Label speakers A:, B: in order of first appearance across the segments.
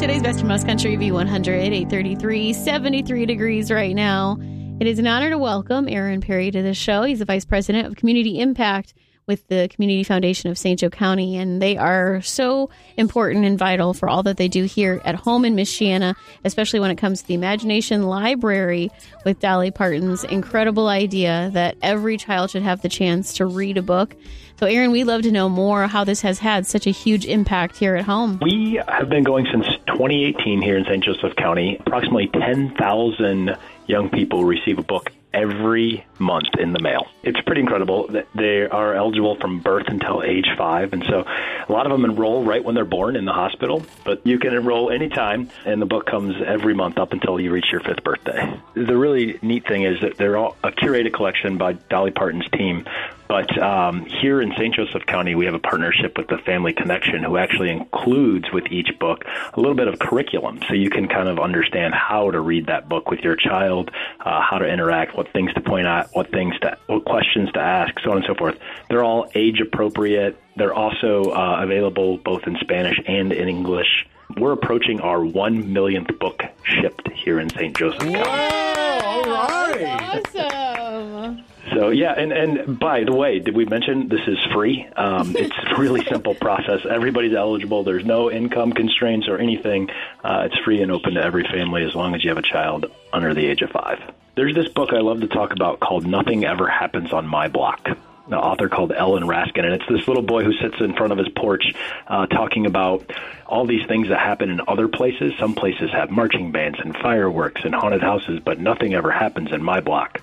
A: Today's Best from Most Country V100, 833, 73 degrees right now. It is an honor to welcome Aaron Perry to the show. He's the Vice President of Community Impact with the Community Foundation of St. Joe County, and they are so important and vital for all that they do here at home in Michiana, especially when it comes to the Imagination Library with Dolly Parton's incredible idea that every child should have the chance to read a book. So, Aaron, we'd love to know more how this has had such a huge impact here at home.
B: We have been going since 2018 here in St. Joseph County. Approximately 10,000 young people receive a book every month in the mail. It's pretty incredible that they are eligible from birth until age 5. And so a lot of them enroll right when they're born in the hospital, but you can enroll anytime, and the book comes every month up until you reach your 5th birthday. The really neat thing is that they're all a curated collection by Dolly Parton's team. But here in St. Joseph County, we have a partnership with the Family Connection, who actually includes with each book a little bit of curriculum, so you can kind of understand how to read that book with your child, how to interact, what things to point out, what questions to ask, so on and so forth. They're all age appropriate. They're also available both in Spanish and in English. We're approaching our 1 millionth book shipped here in St. Joseph County.
C: All right.
A: Awesome.
B: So, yeah, and by the way, did we mention this is free? It's a really simple process. Everybody's eligible. There's no income constraints or anything. It's free and open to every family as long as you have a child under the age of 5. There's this book I love to talk about called Nothing Ever Happens on My Block. The author called Ellen Raskin, and it's this little boy who sits in front of his porch talking about all these things that happen in other places. Some places have marching bands and fireworks and haunted houses, but nothing ever happens in my block.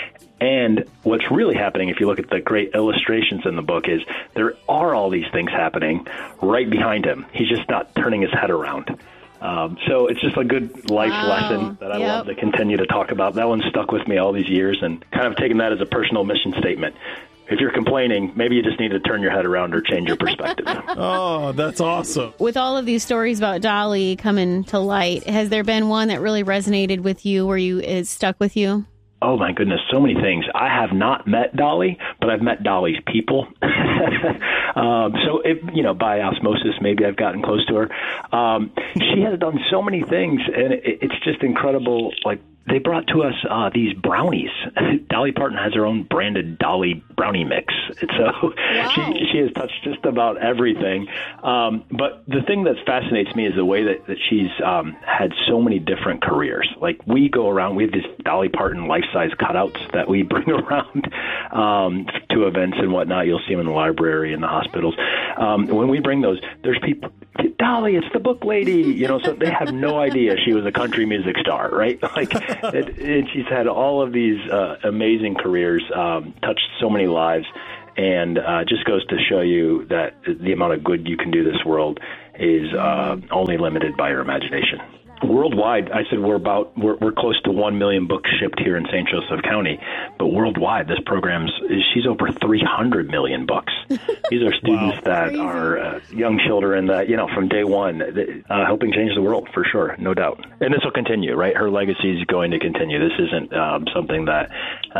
B: And what's really happening, if you look at the great illustrations in the book, is there are all these things happening right behind him. He's just not turning his head around. So it's just a good life lesson that I love to continue to talk about. That one stuck with me all these years, and kind of taking that as a personal mission statement. If you're complaining, maybe you just need to turn your head around or change your perspective.
C: Oh, that's awesome.
A: With all of these stories about Dolly coming to light, has there been one that really resonated with you, where it stuck with you?
B: Oh, my goodness, so many things. I have not met Dolly, but I've met Dolly's people. So, by osmosis, maybe I've gotten close to her. She has done so many things, and it's just incredible. Like, they brought to us these brownies. Dolly Parton has her own branded Dolly brownie mix. And so she has touched just about everything. But the thing that fascinates me is the way that she's had so many different careers. Like, we go around, we have these Dolly Parton life-size cutouts that we bring around to events and whatnot. You'll see them in the library and the hospitals. When we bring those, there's people, Dolly, it's the book lady, so they have no idea she was a country music star, right? Like, and she's had all of these amazing careers, touched so many lives, and just goes to show you that the amount of good you can do this world is only limited by your imagination. Worldwide, I said we're close to 1 million books shipped here in St. Joseph County, but worldwide, this she's over 300 million books. These are students that are young children that, from day one, helping change the world for sure, no doubt. And this will continue, right? Her legacy is going to continue. This isn't something that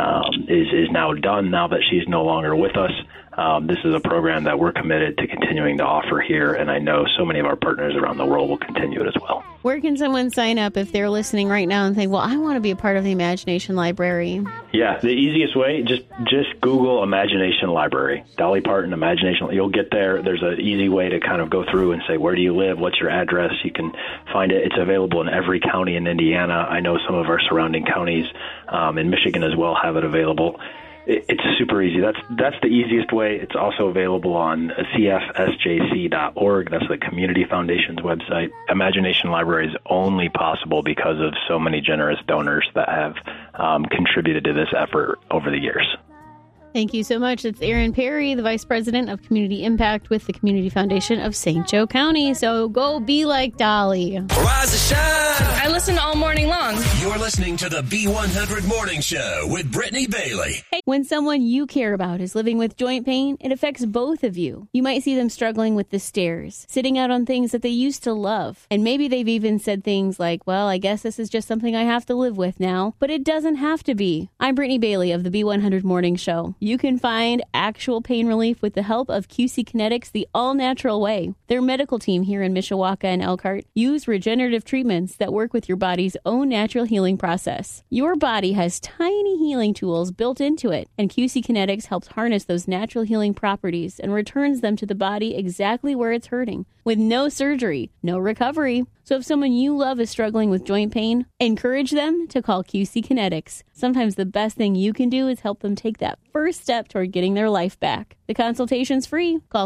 B: is now done now that she's no longer with us. This is a program that we're committed to continuing to offer here, and I know so many of our partners around the world will continue it as well.
A: Where can someone sign up if they're listening right now and think, well, I want to be a part of the Imagination Library?
B: Yeah, the easiest way, just Google Imagination Library. Dolly Parton Imagination. You'll get there. There's an easy way to kind of go through and say, where do you live? What's your address? You can find it. It's available in every county in Indiana. I know some of our surrounding counties in Michigan as well have it available. It's super easy. That's the easiest way. It's also available on cfsjc.org. That's the Community Foundation's website. Imagination Library is only possible because of so many generous donors that have contributed to this effort over the years.
A: Thank you so much. It's Aaron Perry, the Vice President of Community Impact with the Community Foundation of St. Joe County. So go be like Dolly.
D: Rise and shine.
E: I listen all morning long.
D: You're listening to the B100 Morning Show with Brittany Bailey.
A: When someone you care about is living with joint pain, it affects both of you. You might see them struggling with the stairs, sitting out on things that they used to love. And maybe they've even said things like, well, I guess this is just something I have to live with now. But it doesn't have to be. I'm Brittany Bailey of the B100 Morning Show. You can find actual pain relief with the help of QC Kinetics the all-natural way. Their medical team here in Mishawaka and Elkhart use regenerative treatments that work with your body's own natural healing process. Your body has tiny healing tools built into it, and QC Kinetics helps harness those natural healing properties and returns them to the body exactly where it's hurting, with no surgery, no recovery. So if someone you love is struggling with joint pain, encourage them to call QC Kinetics. Sometimes the best thing you can do is help them take that first step toward getting their life back. The consultation's free. Call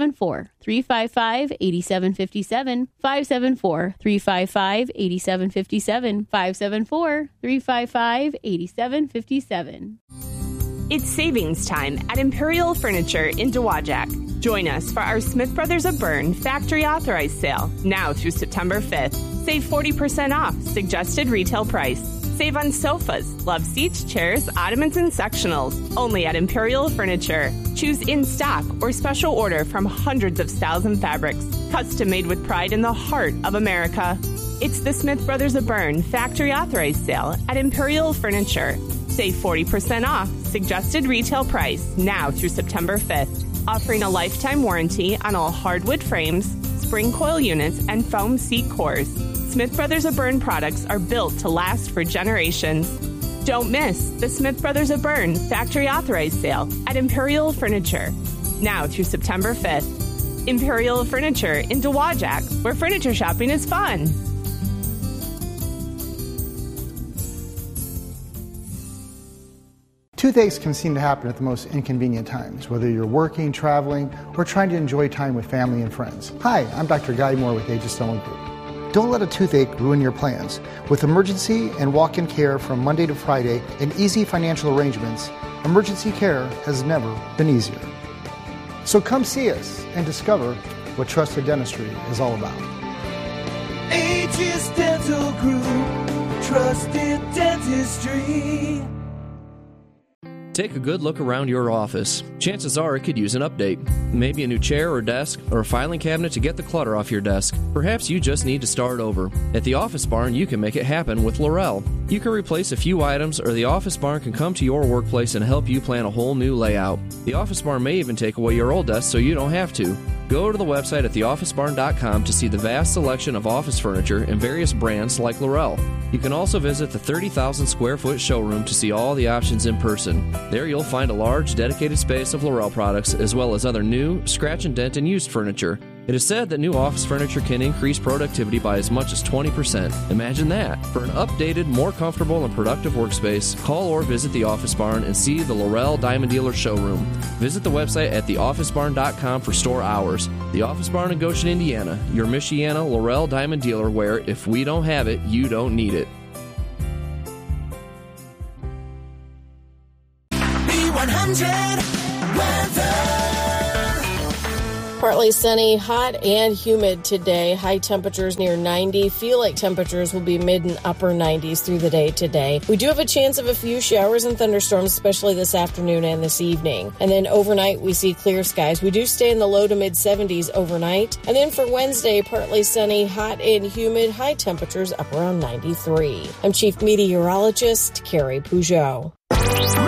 A: 574-355-8757, 574-355-8757, 574-355-8757.
E: It's savings time at Imperial Furniture in Dowagiac. Join us for our Smith Brothers of Bern factory authorized sale now through September 5th. Save 40% off suggested retail price. Save on sofas, love seats, chairs, ottomans, and sectionals. Only at Imperial Furniture. Choose in stock or special order from hundreds of styles and fabrics. Custom made with pride in the heart of America. It's the Smith Brothers of Bern factory authorized sale at Imperial Furniture. Save 40% off suggested retail price now through September 5th. Offering a lifetime warranty on all hardwood frames, spring coil units, and foam seat cores. Smith Brothers of Bern products are built to last for generations. Don't miss the Smith Brothers of Bern factory authorized sale at Imperial Furniture now through September 5th. Imperial Furniture in Dowagiac, where furniture shopping is fun.
F: Toothaches can seem to happen at the most inconvenient times, whether you're working, traveling, or trying to enjoy time with family and friends. Hi, I'm Dr. Guy Moore with Aegis Dental Group. Don't let a toothache ruin your plans. With emergency and walk-in care from Monday to Friday and easy financial arrangements, emergency care has never been easier. So come see us and discover what trusted dentistry is all about.
G: Aegis Dental Group, trusted dentistry.
H: Take a good look around your office. Chances are it could use an update. Maybe a new chair or desk, or a filing cabinet to get the clutter off your desk. Perhaps you just need to start over. At the Office Barn, you can make it happen with Laurel. You can replace a few items, or the Office Barn can come to your workplace and help you plan a whole new layout. The Office Barn may even take away your old desk so you don't have to. Go to the website at theofficebarn.com to see the vast selection of office furniture and various brands like Laurel. You can also visit the 30,000 square foot showroom to see all the options in person. There you'll find a large dedicated space of Laurel products as well as other new, scratch and dent and used furniture. It is said that new office furniture can increase productivity by as much as 20%. Imagine that. For an updated, more comfortable and productive workspace, call or visit the Office Barn and see the Laurel Diamond Dealer showroom. Visit the website at theofficebarn.com for store hours. The Office Barn in Goshen, Indiana, your Michiana Laurel Diamond Dealer where if we don't have it, you don't need it.
G: B100 weather.
I: Partly sunny, hot and humid today. High temperatures near 90. Feel like temperatures will be mid and upper 90s through the day today. We do have a chance of a few showers and thunderstorms, especially this afternoon and this evening. And then overnight, we see clear skies. We do stay in the low to mid 70s overnight. And then for Wednesday, partly sunny, hot and humid, high temperatures up around 93. I'm Chief Meteorologist Carrie Peugeot.